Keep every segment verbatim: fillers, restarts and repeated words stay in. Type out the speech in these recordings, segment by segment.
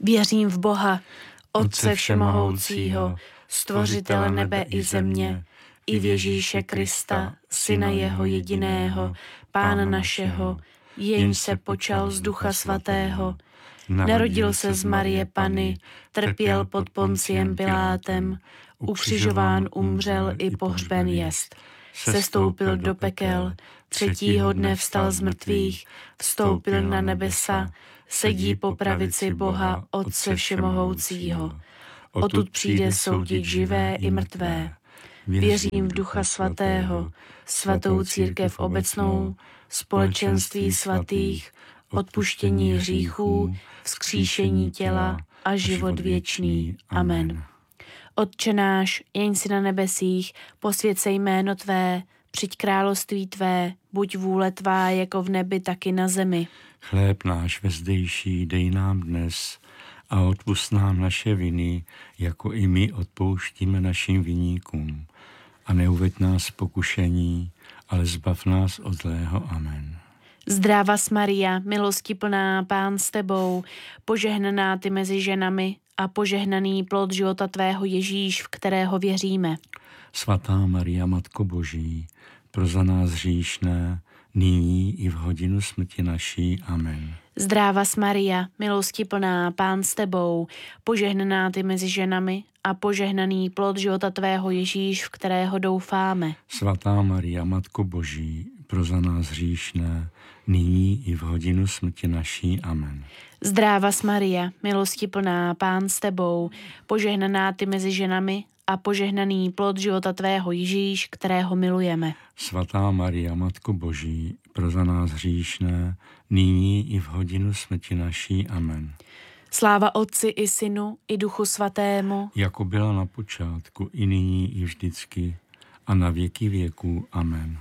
Věřím v Boha, Otce všemohoucího, stvořitele nebe i země, i v Ježíše Krista, Syna jeho jediného, Pána našeho, jenž se počal z Ducha Svatého, narodil se z Marie Panny, trpěl pod Ponciem Pilátem, ukřižován umřel i pohřben jest. Sestoupil do pekel, třetího dne vstal z mrtvých, vstoupil na nebesa, sedí po pravici Boha, Otce všemohoucího. Odtud přijde soudit živé i mrtvé. Věřím v Ducha Svatého, svatou církev obecnou, společenství svatých, odpuštění hříchů, vzkříšení těla a život věčný. Amen. Otče náš, jeň si na nebesích, posvěť se jméno Tvé, přijď království Tvé, buď vůle Tvá jako v nebi, tak i na zemi. Chléb náš vezdejší dej nám dnes a odpusť nám naše viny, jako i my odpouštíme našim viníkům. A neuveď nás v pokušení, ale zbav nás od zlého. Amen. Zdravas Maria, milosti plná, Pán s Tebou, požehnaná Ty mezi ženami a požehnaný plod života Tvého Ježíš, v kterého věříme. Svatá Maria, Matko Boží, pro za nás hříšné, nyní i v hodinu smrti naší. Amen. Zdravas Maria, milosti plná, Pán s Tebou, požehnaná Ty mezi ženami a požehnaný plod života Tvého Ježíš, v kterého doufáme. Svatá Maria, Matko Boží, pro za nás hříšné, nyní i v hodinu smrti naší. Amen. Zdravas Maria, milosti plná, Pán s Tebou, požehnaná Ty mezi ženami a požehnaný plod života Tvého Ježíš, kterého milujeme. Svatá Maria, Matko Boží, pro za nás hříšné, nyní i v hodinu smrti naší. Amen. Sláva Otci i Synu i Duchu Svatému, jako byla na počátku, i nyní, i vždycky, a na věky věků. Amen.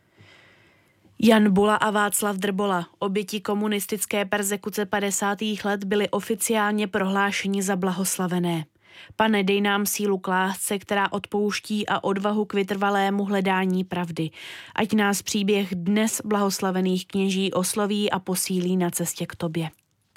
Jan Bula a Václav Drbola, oběti komunistické perzekuce padesátých let, byli oficiálně prohlášeni za blahoslavené. Pane, dej nám sílu k lásce, která odpouští, a odvahu k vytrvalému hledání pravdy. Ať nás příběh dnes blahoslavených kněží osloví a posílí na cestě k Tobě.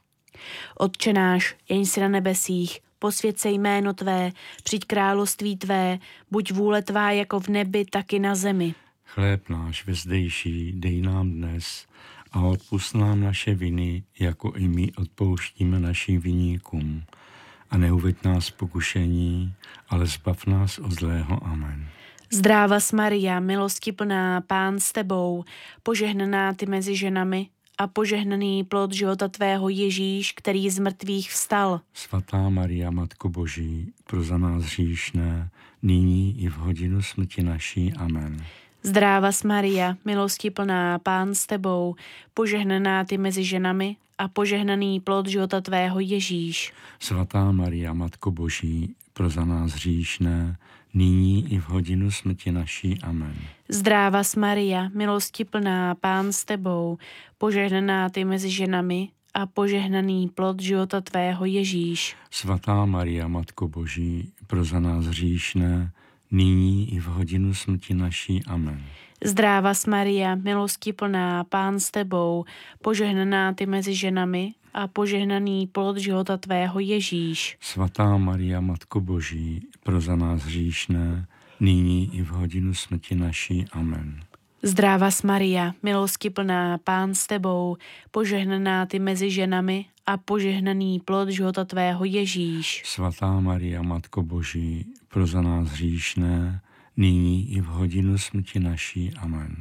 Otče náš, jeň si na nebesích, posvěť se jméno Tvé, přijď království Tvé, buď vůle Tvá jako v nebi, tak i na zemi. Chléb náš vezdejší dej nám dnes a odpusť nám naše viny, jako i my odpouštíme našim viníkům. A neuveď nás v pokušení, ale zbav nás od zlého. Amen. Zdravas Maria, milosti plná, Pán s Tebou, požehnaná Ty mezi ženami a požehnaný plod života Tvého Ježíš, který z mrtvých vstal. Svatá Maria, Matko Boží, pro za nás hříšné, nyní i v hodinu smrti naší. Amen. Zdravas Maria, milosti plná, Pán s Tebou, požehnaná Ty mezi ženami a požehnaný plod života Tvého Ježíš. Svatá Maria, Matko Boží, pro za nás hříšné, nyní i v hodinu smrti naší. Amen. Zdravas Maria, milosti plná, Pán s Tebou, požehnaná Ty mezi ženami a požehnaný plod života Tvého Ježíš. Svatá Maria, Matko Boží, pro za nás hříšné, nyní i v hodinu smrti naší. Amen. Zdravas Maria, milosti plná, Pán s Tebou, požehnaná Ty mezi ženami a požehnaný plod života Tvého Ježíš. Svatá Maria, Matko Boží, pro za nás hříšné, nyní i v hodinu smrti naší. Amen. Zdravas Maria, milosti plná, Pán s Tebou, požehnaná Ty mezi ženami a požehnaný plod života Tvého Ježíš. Svatá Maria, Matko Boží, pro za nás hříšné, nyní i v hodinu smrti naší. Amen.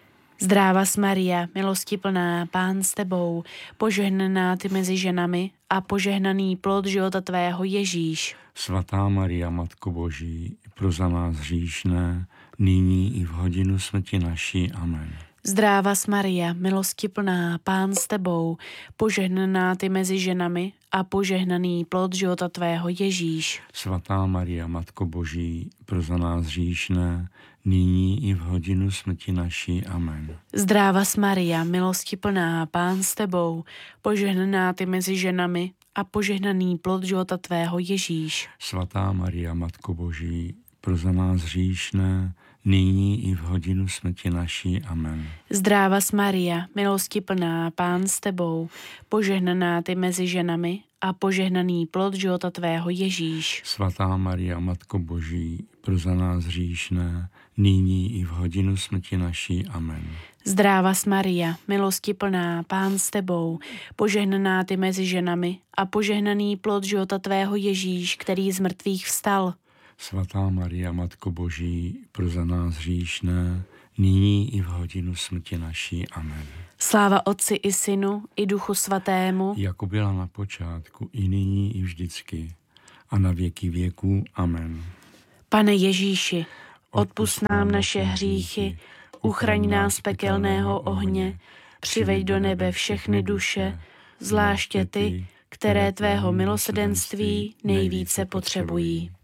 Zdravas Maria, milosti plná, Pán s Tebou, požehnaná Ty mezi ženami a požehnaný plod života Tvého Ježíš. Svatá Maria, Matko Boží, pro za nás hříšné, nyní i v hodinu smrti naší. Amen. Zdravas Maria, milosti plná, Pán s Tebou, požehnaná Ty mezi ženami a požehnaný plod života Tvého Ježíš. Svatá Maria, Matko Boží, pro za nás hříšné, nyní i v hodinu smrti naší. Amen. Zdravas Maria, milosti plná, Pán s Tebou, požehnaná Ty mezi ženami a požehnaný plod života Tvého Ježíš. Svatá Maria, Matko Boží, pro za nás hříšné, nyní i v hodinu smrti naší. Amen. Zdráva Maria, milosti plná, Pán s tebou, požehnaná ty mezi ženami a požehnaný plod života tvého Ježíš. Svatá Maria, Matko Boží, pro za nás hříšné, nyní i v hodinu smrti naší. Amen. Zdráva Maria, milosti plná, Pán s tebou, požehnaná ty mezi ženami a požehnaný plod života tvého Ježíš, který z mrtvých vstal. Svatá Maria, Matko Boží, pro za nás hříšné, nyní i v hodinu smrti naší. Amen. Sláva Otci i Synu, i Duchu Svatému, jako byla na počátku, i nyní, i vždycky, a na věky věků. Amen. Pane Ježíši, odpusť nám naše hříchy, uchraň nás z pekelného ohně, přiveď do nebe všechny duše, zvláště ty, které tvého milosrdenství nejvíce potřebují.